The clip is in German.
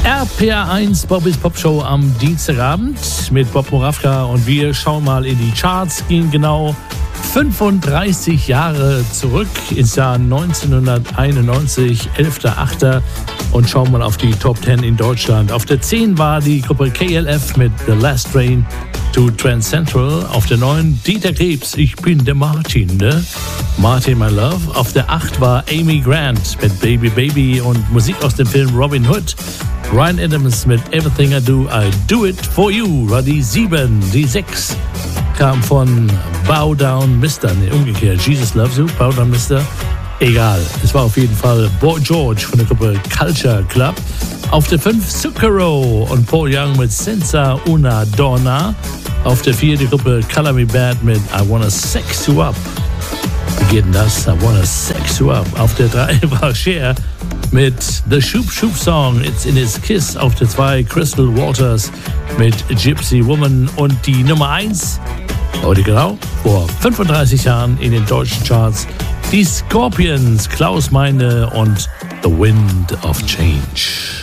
RPR1 Bobbys Popshow am Dienstagabend mit Bob Moravka und wir schauen mal in die Charts, gehen genau 35 Jahre zurück ins Jahr 1991, 11.8. und schauen mal auf die Top 10 in Deutschland. Auf der 10 war die Gruppe KLF mit The Last Train to Trans Central. Auf der 9 Dieter Krebs, ich bin der Martin, ne? Martin, my love. Auf der 8 war Amy Grant mit Baby Baby und Musik aus dem Film Robin Hood. Ryan Adams mit Everything I Do It For You war die 7. Die 6 kam von Bow Down Mister, ne, umgekehrt, Jesus Loves You, Bow Down Mister. Egal, es war auf jeden Fall Boy George von der Gruppe Culture Club. Auf der 5 Zucchero und Paul Young mit Senza Una Donna. Auf der 4 die Gruppe Color Me Bad mit I Wanna Sex You Up. Wie geht denn das? I Wanna Sex You Up. Auf der 3 war Cher mit The Shoop Shoop Song, It's in His Kiss. Auf der 2 Crystal Waters mit Gypsy Woman. Und die Nummer 1, heute genau, vor 35 Jahren in den deutschen Charts, die Scorpions, Klaus Meine und The Wind of Change.